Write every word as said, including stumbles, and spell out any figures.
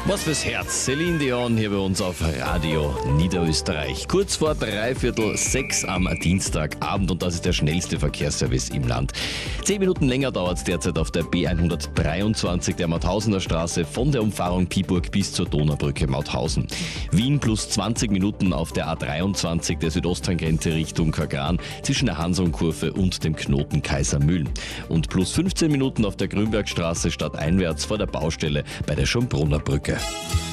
Was fürs Herz. Celine Dion hier bei uns auf Radio Niederösterreich. Kurz vor dreiviertel sechs am Dienstagabend und das ist der schnellste Verkehrsservice im Land. Zehn Minuten länger dauert es derzeit auf der B hundertdreiundzwanzig der Mauthausener Straße von der Umfahrung Piburg bis zur Donaubrücke Mauthausen. Wien plus zwanzig Minuten auf der A dreiundzwanzig der Südosttangente Richtung Kagran zwischen der Hansonkurve und dem Knoten Kaisermühlen. Und plus fünfzehn Minuten auf der Grünbergstraße stadteinwärts vor der Baustelle bei der Schönbrunner Brücke.